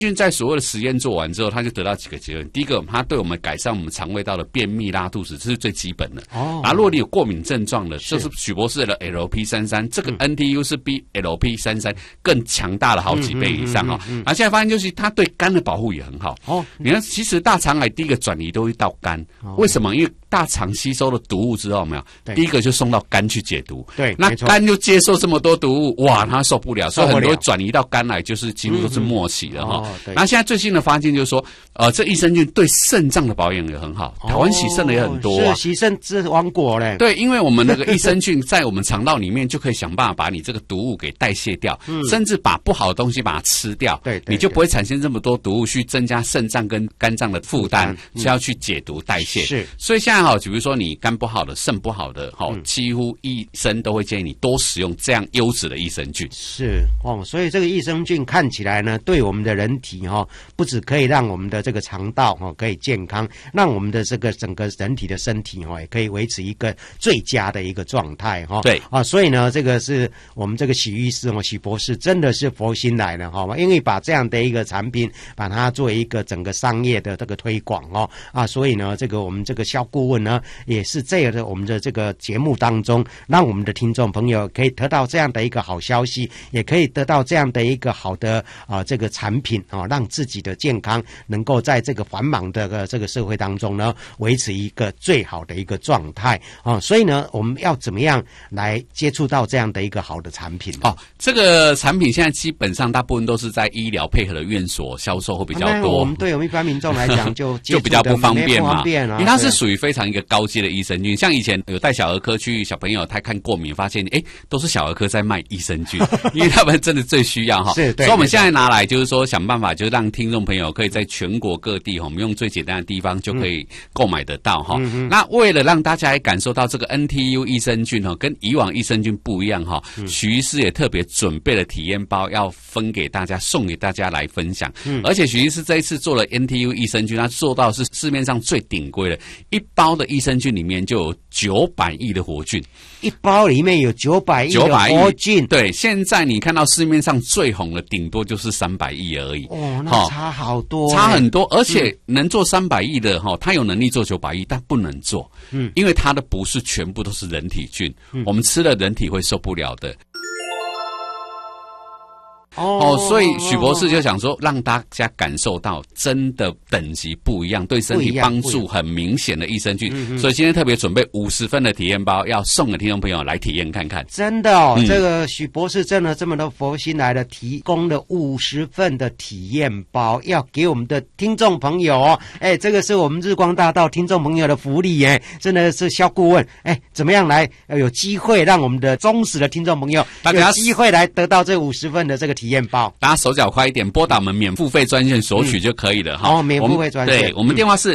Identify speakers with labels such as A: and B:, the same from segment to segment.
A: 菌在所有的实验做完之后，他就得到几个结论。第一个，它对我们改善我们肠胃道的便秘、拉肚子，这是最基本的。然后如果你有过敏症状的，就是许博士的 LP33，这个 NTU 是比 LP33更强大了好几倍以上而现在发现就是它对肝的保护也很好。你看，其实大肠癌第一个转移都会到肝，为什么？因为大肠吸收了毒物之后，有没有？第一个就送到肝去解毒。
B: 对，
A: 那肝就接受这么多毒物，哇，它受不了，所以很多转移到肝来，就是几乎都是末期的然后现在最新的发现就是说，这益生菌对肾脏的保养也很好。台湾洗肾的也很多
B: 是洗肾之王国嘞。
A: 对，因为我们那个益生菌在我们肠道里面就可以想办法把你这个毒物给代谢掉，甚至把不好的东西把它吃掉。
B: 对，
A: 你就不会产生这么多毒物去增加肾脏跟肝脏的负担，需要去解毒代谢。
B: 是，
A: 所以现在比如说你肝不好的、肾不好的，几乎医生都会建议你多使用这样优质的益生菌。
B: 是所以这个益生菌看起来呢，对我们的人体不只可以让我们的这个肠道可以健康，让我们的这个整个人体的身体也可以维持一个最佳的一个状态
A: 对
B: 所以呢，这个是我们这个许医师许博士真的是佛心来了因为把这样的一个产品把它做一个整个商业的这个推广所以呢，这个我们这个肖顾问呢，也是这样的我们的这个节目当中，让我们的听众朋友可以得到这样的一个好消息，也可以得到这样的一个好的这个产品让自己的健康能够在这个繁忙的这个社会当中呢，维持一个最好的一个状态所以呢，我们要怎么样来接触到这样的一个好的产品
A: 这个产品现在基本上大部分都是在医疗配合的院所销售会比较多。
B: 我们对我们一般民众来讲就
A: 比较不方便嘛，
B: 因
A: 为它是属于非常一个高阶的益生菌。像以前有带小儿科去小朋友他看过敏，发现都是小儿科在卖益生菌，因为他们真的最需要
B: 是，
A: 所以我们现在拿来就是说想办法，就是让听众朋友可以在全国各地我们用最简单的地方就可以购买得到那为了让大家也感受到这个 NTU 益生菌跟以往益生菌不一样许医师也特别准备了体验包要分给大家，送给大家来分享而且许医师这一次做了 NTU 益生菌，他做到是市面上最顶规的，一包的益生菌里面就有900亿的活菌，
B: 一包里面有900亿的活菌。
A: 对，现在你看到市面上最红的顶多就是300亿而已
B: 那差好多
A: 差很多，而且能做300亿的他有能力做900亿，但不能做因为它的不是全部都是人体菌我们吃了人体会受不了的所以许博士就想说，让大家感受到真的等级不一样，对身体帮助很明显的益生菌。所以今天特别准备50份的体验包，要送给听众朋友来体验看看。
B: 真的这个许博士真的这么多佛心来的，提供了50份的体验包，要给我们的听众朋友这个是我们日光大道听众朋友的福利真的是肖顾问怎么样来有机会让我们的忠实的听众朋友有机会来得到这50份的这个体验包，
A: 大家手脚快一点，拨打我们免付费专线索取就可以了
B: 免付费专线。
A: 对，我们电话是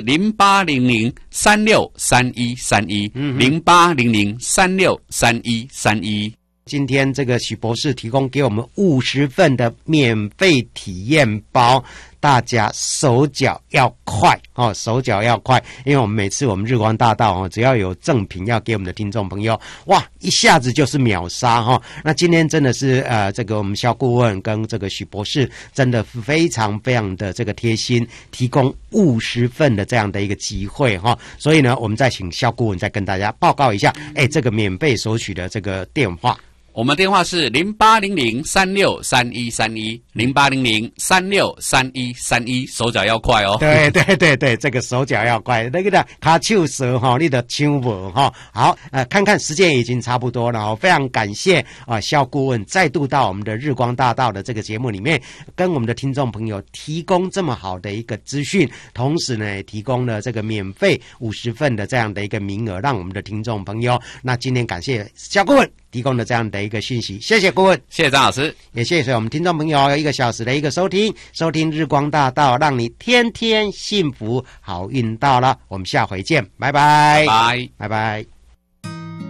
A: 08003631310800363131。
B: 今天这个许博士提供给我们50份的免费体验包，大家手脚要快手脚要快，因为我们每次我们日光大道只要有赠品要给我们的听众朋友，哇，一下子就是秒杀那今天真的是这个我们肖顾问跟这个许博士真的非常非常的这个贴心，提供50份的这样的一个机会所以呢，我们再请肖顾问再跟大家报告一下这个免费索取的这个电话。
A: 我们电话是08003631310800363131，手脚要快
B: 对对对对，这个手脚要快，那个的卡手舌你的手无好，看看时间已经差不多了非常感谢肖顾问再度到我们的日光大道的这个节目里面，跟我们的听众朋友提供这么好的一个资讯，同时呢提供了这个免费50份的这样的一个名额，让我们的听众朋友，那今天感谢肖顾问提供的这样的一个讯息，谢谢顾问，
A: 谢谢张老师，
B: 也谢谢我们听众朋友1个小时的一个收听日光大道，让你天天幸福好运到了，我们下回见，拜拜，
A: 拜拜，
B: 拜拜。